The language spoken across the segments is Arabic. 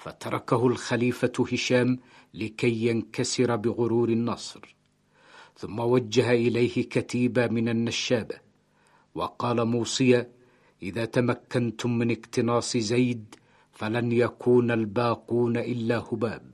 فتركه الخليفة هشام لكي ينكسر بغرور النصر، ثم وجه إليه كتيبة من النشابة وقال موصيا: إذا تمكنتم من اقتناص زيد فلن يكون الباقون إلا هباب.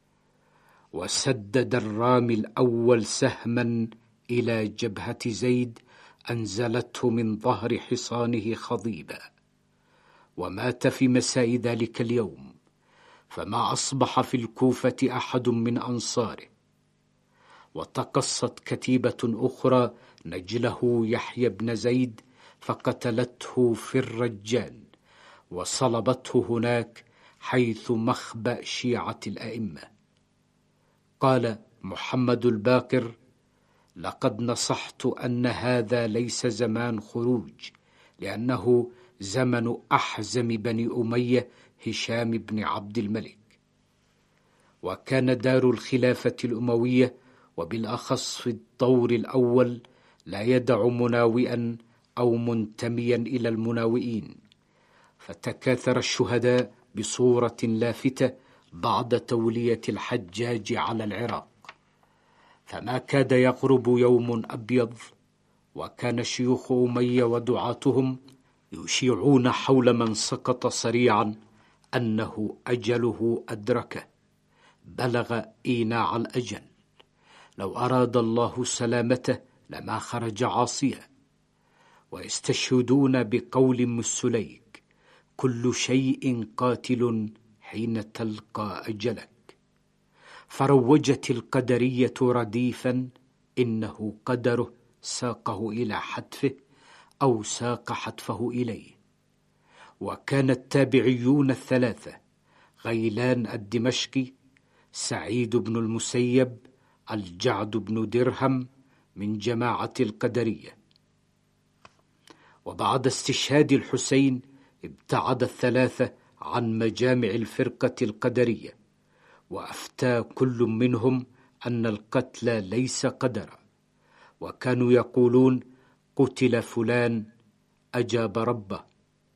وسدد الرامي الأول سهما إلى جبهة زيد أنزلته من ظهر حصانه خضيبا، ومات في مساء ذلك اليوم، فما أصبح في الكوفة أحد من أنصاره. وتقصت كتيبة أخرى نجله يحيى بن زيد فقتلته في الرجان، وصلبته هناك حيث مخبأ شيعة الأئمة. قال محمد الباقر: لقد نصحت أن هذا ليس زمان خروج، لأنه زمن أحزم بني أمية هشام بن عبد الملك. وكان دار الخلافة الأموية وبالأخص في الدور الأول لا يدع مناوئا أو منتميا إلى المناوئين، فتكاثر الشهداء بصورة لافتة بعد تولية الحجاج على العراق، فما كاد يغرب يوم أبيض وكان شيوخ أمية ودعاتهم يشيعون حول من سقط صريعا أنه أجله أدركه، بلغ إيناع الأجل، لو أراد الله سلامته لما خرج عاصيا. ويستشهدون بقول مسليك: كل شيء قاتل حين تلقى أجلك. فروجت القدرية رديفا: إنه قدره ساقه إلى حتفه أو ساق حتفه إليه. وكان التابعيون الثلاثة: غيلان الدمشقي، سعيد بن المسيب، الجعد بن درهم، من جماعة القدرية. وبعد استشهاد الحسين ابتعد الثلاثة عن مجامع الفرقة القدرية، وأفتى كل منهم أن القتل ليس قدرا، وكانوا يقولون: قتل فلان أجاب ربه.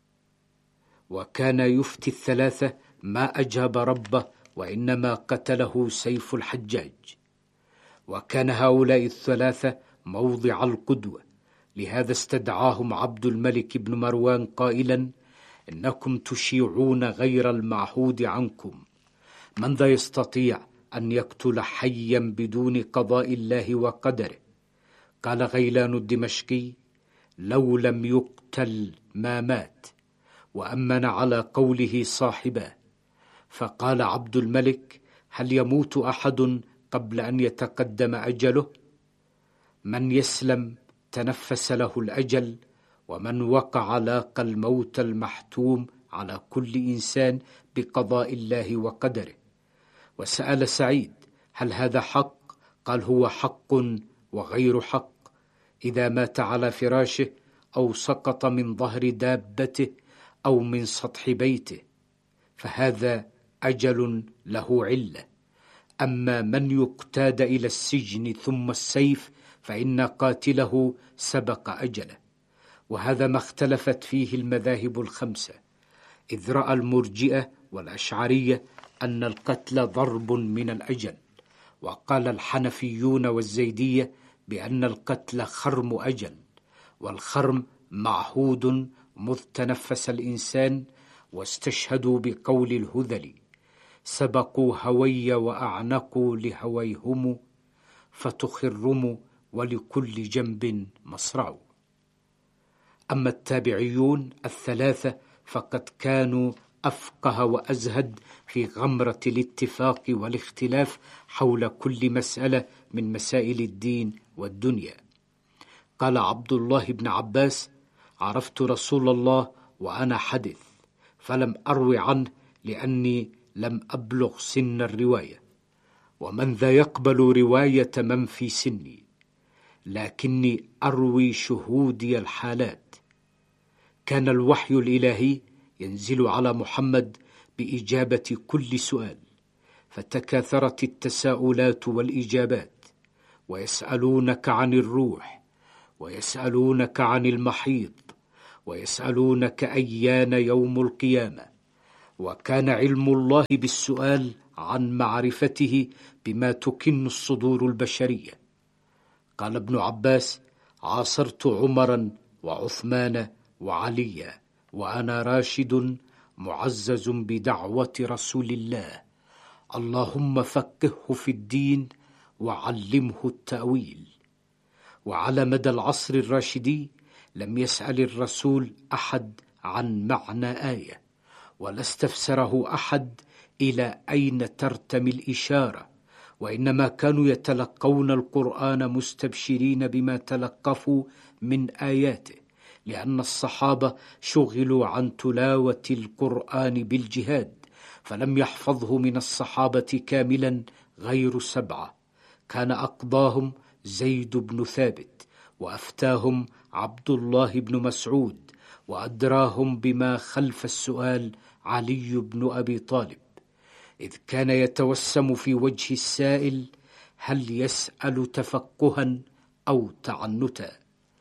وكان يفتي الثلاثة: ما أجاب ربه، وإنما قتله سيف الحجاج. وكان هؤلاء الثلاثة موضع القدوة، لهذا استدعاهم عبد الملك بن مروان قائلا: إنكم تشيعون غير المعهود عنكم، من ذا يستطيع أن يقتل حيا بدون قضاء الله وقدره؟ قال غيلان الدمشقي: لو لم يقتل ما مات. وأمن على قوله صاحبه. فقال عبد الملك: هل يموت أحد قبل أن يتقدم أجله؟ من يسلم تنفس له الأجل، ومن وقع لاقى الموت المحتوم على كل إنسان بقضاء الله وقدره. وسأل سعيد: هل هذا حق؟ قال: هو حق وغير حق. إذا مات على فراشه أو سقط من ظهر دابته أو من سطح بيته فهذا أجل له علة. أما من يقتاد إلى السجن ثم السيف فإن قاتله سبق أجله. وهذا ما اختلفت فيه المذاهب الخمسة، إذ رأى المرجئة والأشعرية أن القتل ضرب من الأجل، وقال الحنفيون والزيدية بأن القتل خرم أجل، والخرم معهود مذ تنفس الإنسان. واستشهدوا بقول الهذلي: سبقوا هوي وأعنقوا لهويهم، فتخرموا ولكل جنب مصرع. أما التابعيون الثلاثة فقد كانوا أفقه وأزهد في غمرة الاتفاق والاختلاف حول كل مسألة من مسائل الدين والدنيا. قال عبد الله بن عباس: عرفت رسول الله وأنا حدث، فلم أروي عنه لأني لم أبلغ سن الرواية، ومن ذا يقبل رواية من في سني، لكني أروي شهودي الحالات. كان الوحي الإلهي ينزل على محمد بإجابة كل سؤال، فتكاثرت التساؤلات والإجابات، ويسألونك عن الروح، ويسألونك عن المحيض، ويسألونك أيان يوم القيامة، وكان علم الله بالسؤال عن معرفته بما تكن الصدور البشرية. قال ابن عباس: عاصرت عمرا وعثمان وعليا وأنا راشد معزز بدعوة رسول الله، اللهم فقهه في الدين وعلمه التأويل. وعلى مدى العصر الراشدي لم يسأل الرسول أحد عن معنى آية، ولا استفسره أحد إلى أين ترتمي الإشارة، وإنما كانوا يتلقون القرآن مستبشرين بما تلقفوا من آياته، لأن الصحابة شغلوا عن تلاوة القرآن بالجهاد، فلم يحفظه من الصحابة كاملا غير 7. كان أقضاهم زيد بن ثابت، وأفتاهم عبد الله بن مسعود، وأدراهم بما خلف السؤال علي بن أبي طالب، إذ كان يتوسم في وجه السائل هل يسأل تفقها أو تعنتا.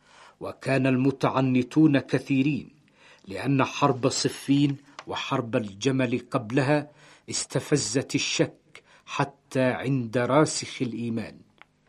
وكان المتعنتون كثيرين، لأن حرب صفين وحرب الجمل قبلها استفزت الشك حتى عند راسخ الإيمان،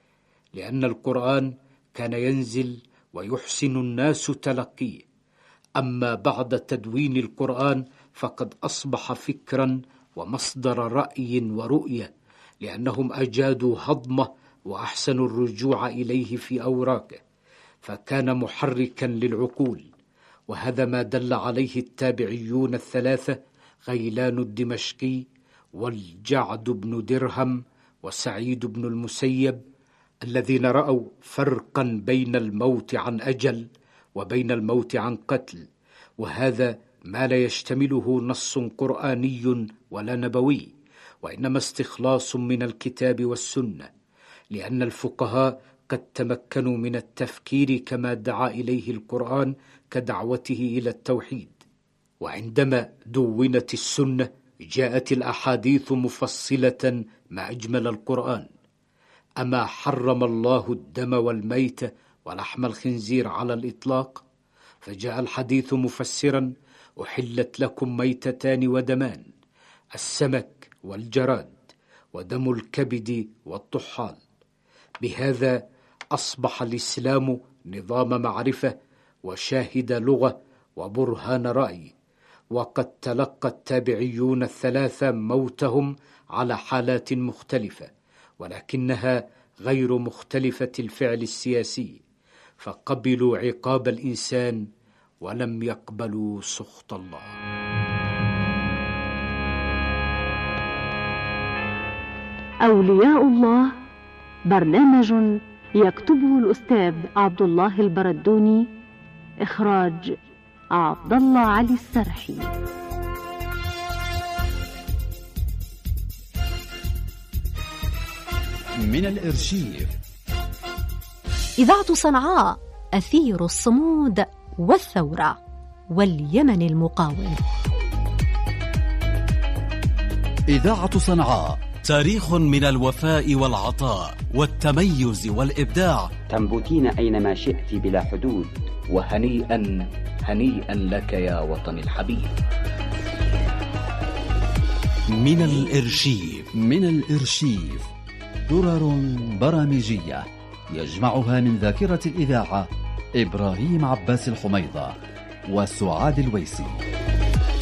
لأن القرآن كان ينزل ويحسن الناس تلقيه، أما بعد تدوين القرآن فقد أصبح فكرا ومصدر رأي ورؤية، لأنهم أجادوا هضمه وأحسنوا الرجوع إليه في أوراقه، فكان محركا للعقول. وهذا ما دل عليه التابعيون 3: غيلان الدمشقي والجعد بن درهم وسعيد بن المسيب، الذين رأوا فرقا بين الموت عن أجل وبين الموت عن قتل، وهذا ما لا يشتمله نص قرآني ولا نبوي، وإنما استخلاص من الكتاب والسنة، لأن الفقهاء قد تمكنوا من التفكير كما دعا إليه القرآن كدعوته إلى التوحيد. وعندما دونت السنة جاءت الأحاديث مفصلة ما أجمل القرآن. أما حرم الله الدم والميت ولحم الخنزير على الإطلاق؟ فجاء الحديث مفسرا: أحلت لكم ميتتان ودمان، السمك والجراد، ودم الكبد والطحال. بهذا أصبح الإسلام نظام معرفة وشاهد لغة وبرهان رأي. وقد تلقى التابعيون 3 موتهم على حالات مختلفة، ولكنها غير مختلفة الفعل السياسي، فقبلوا عقاب الإنسان ولم يقبلوا سخط الله. أولياء الله، برنامج يكتبه الأستاذ عبد الله البردوني، إخراج عبد الله علي السرحي. من الإرشيف. إذاعة صنعاء، أثير الصمود والثورة واليمن المقاوم. إذاعة صنعاء، تاريخ من الوفاء والعطاء والتميز والإبداع. تنبتين أينما شئت بلا حدود. وهنيئا هنيئا لك يا وطني الحبيب. من الإرشيف. من الإرشيف درر برامجية يجمعها من ذاكرة الإذاعة إبراهيم عباس الحميضة وسعاد الويسي.